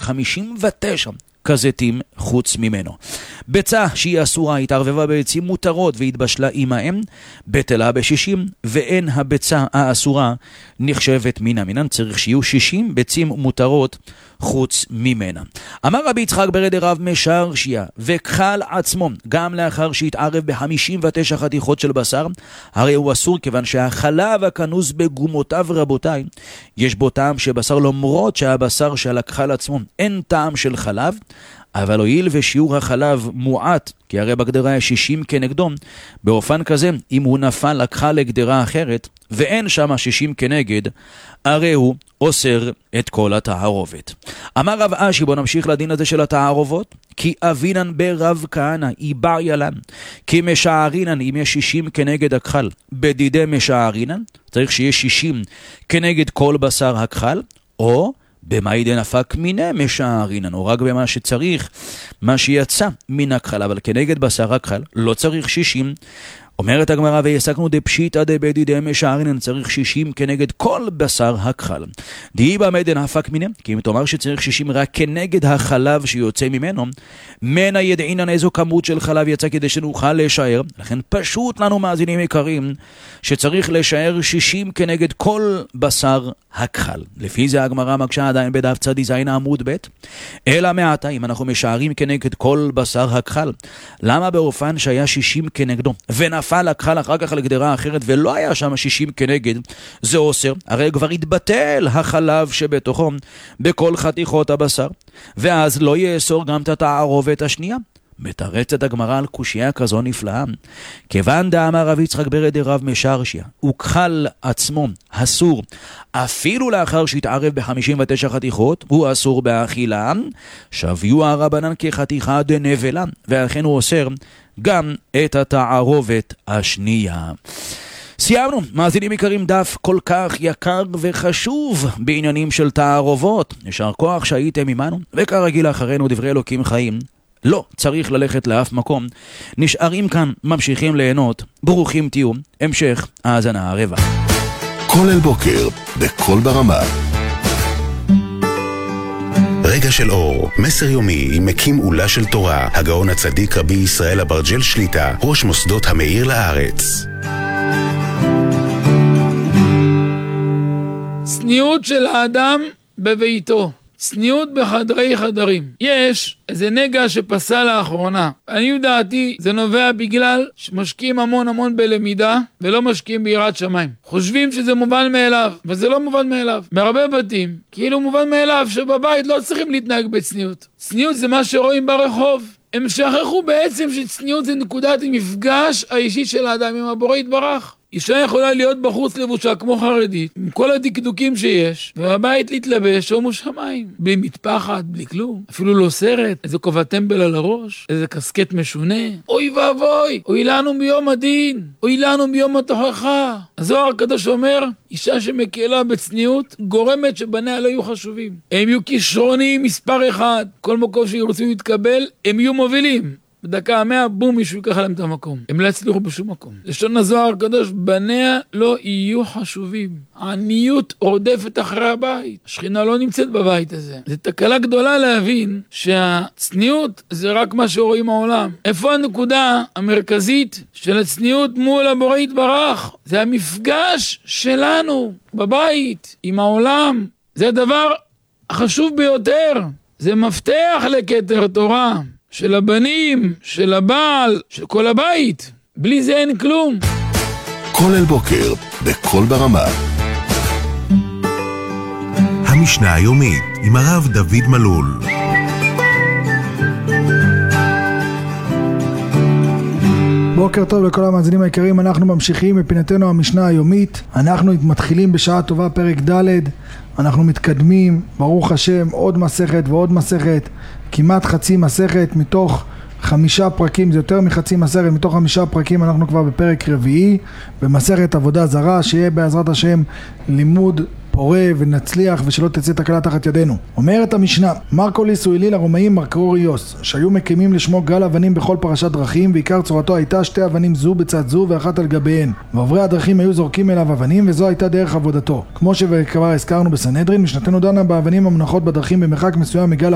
ב-59 כזיתים חוץ ממנו. ביצה שהיא אסורה התערבבה בעצים מותרות והתבשלה עמהם, בטלה ב-60, ואין הביצה האסורה נחשבת מן המינן, צריך שיהיו 60 ביצים מותרות חוץ ממנה. אמר רבי יצחק ברד רב משרשיה, וכחל עצמו, גם לאחר שהתערב ב-59 חתיכות של בשר, הרי הוא אסור כיוון שהחלב הכנוס בגומותיו רבותיי, יש בו טעם שבשר, למרות שהבשר של הכחל עצמו אין טעם של חלב, אבל הואיל ושיעור החלב מועט, כי הרי בגדרה יש 60 כנגדו, באופן כזה, אם הוא נפל לקחה לגדרה אחרת, ואין שם 60 כנגד, הרי הוא אוסר את כל התערובת. אמר רב אשי, בוא נמשיך לדין הזה של התערובות, כי אבינן ברב כהנא, איבר ילן, כי משערינן, אם יש 60 כנגד הכחל, בדידי משערינן, צריך שיש 60 כנגד כל בשר הכחל, או במאי דנפק מיני משערינן, או רק במה שצריך, מה שיצא מן הכחל, אבל כנגד בשר הכחל לא צריך 60. אומרת הגמרא, ויסקנו דפשיטא דבדידי משערינן, צריך 60 כנגד כל בשר הכחל. די במאי דנפק מיני, כי אם תאמר שצריך 60 רק כנגד החלב שיוצא ממנו, מנה ידעינן איזו כמות של חלב יצא כדי שנוכל לשער, לכן פשוט לנו מאזינים יקרים, שצריך לשער 60 כנגד כל בשר הכחל. לפי זה הגמרא מקשה עדיין בדף צדי זין עמוד ב', אלא מעתה אם אנחנו משערים כנגד כל בשר הכחל, למה באופן שהיה 60 כנגדו ונפל הכחל אחר כך לגדרה אחרת ולא היה שם 60 כנגד, זה אוסר, הרי כבר התבטל החלב שבתוכו בכל חתיכות הבשר, ואז לא יאסור גם את התערובת השנייה. מתרצת הגמרא על קושיה כזו נפלאה, כיוון דאמר רב יצחק ברד רב משרשיה, וכחל עצמו אסור אפילו לאחר שהתערב ב-59 חתיכות, הוא אסור באכילה, שביו הרבנן כחתיכה דנבלה, ולכן הוא אוסר גם את התערובת השנייה. סיימנו, מאזינים יקרים, דף כל כך יקר וחשוב בעניינים של תערובות. ישר כוח שהייתם עמנו, וכרגיל אחרינו דברי אלוקים חיים. לא צריך ללכת לאף מקום, נשארים כאן, ממשיכים ליהנות, ברוכים תהיו, המשך האזנה הרבה. כל אל בוקר, בכל ברמה. רגע של אור, מסר יומי עם מקים עולה של תורה, הגאון הצדיק רבי ישראל אברג'ל שליטה, ראש מוסדות המאיר לארץ. צניעות של האדם בביתו, צניעות בחדרי חדרים. יש איזה נגע שפסה לאחרונה. אני דעתי זה נובע בגלל שמשקיעים המון בלמידה ולא משקיעים ביראת שמיים. חושבים שזה מובן מאליו, וזה לא מובן מאליו. בהרבה בתים, כאילו מובן מאליו שבבית לא צריכים להתנהג בצניעות. צניעות זה מה שרואים ברחוב. הם שכחו בעצם שצניעות זה נקודת המפגש האישי של האדם עם הבורא יתברך. אישה יכולה להיות בחוץ לבושה כמו חרדית, עם כל הדקדוקים שיש, והבית להתלבש שומו שמיים, בלי מטפחת, בלי כלום, אפילו לא סרט, איזה כובע טמבל על הראש, איזה קסקט משונה. אוי ואבוי, אוי לנו מיום הדין, אוי לנו מיום התוכחה. הזוהר הקדוש אומר, אישה שמקלה בצניעות, גורמת שבניה לא יהיו חשובים. הם יהיו כישרונים מספר אחד, כל מקום שירצו להתקבל, הם יהיו מובילים. בדקה 100, בום, מישהו ייקח להם את המקום. הם לא יצליחו בשום מקום. לשון הזוהר הקדוש, בניה לא יהיו חשובים. העניות רודפת אחרי הבית. השכינה לא נמצאת בבית הזה. זו תקלה גדולה להבין שהצניעות זה רק מה שרואים העולם. איפה הנקודה המרכזית של הצניעות מול הבורא יתברך? זה המפגש שלנו בבית עם העולם. זה הדבר החשוב ביותר. זה מפתח לכתר תורה. של הבנים, של הבעל, של כל הבית. בלי זה אין כלום. כל אל בוקר, בכל ברמה. המשנה היומית עם הרב דוד מלול. בוקר טוב לכל המאזינים היקרים, אנחנו ממשיכים בפינתנו המשנה היומית. אנחנו מתחילים בשעה טובה פרק ד', אנחנו מתקדמים, ברוך השם, עוד מסכת ועוד מסכת, כמעט חצי מסכת מתוך 5 פרקים, זה יותר מחצי מסכת, מתוך 5 פרקים אנחנו כבר בפרק רביעי, במסכת עבודה זרה, שיהיה בעזרת השם לימוד פורה ונצליח ושלא תצא תקלה תחת ידינו. אומרת המשנה, מרקוליס הוא אליל הרומאים מרקוריוס, שהיו מקימים לשמו גל אבנים בכל פרשת דרכים, ועיקר צורתו הייתה 2 אבנים זו בצד זו ואחת על גביהן, ועוברי הדרכים היו זורקים אליו אבנים, וזו הייתה דרך עבודתו. כמו שכבר הזכרנו בסנהדרין, משנתנו דנה באבנים המונחות בדרכים במרחק מסוים מגל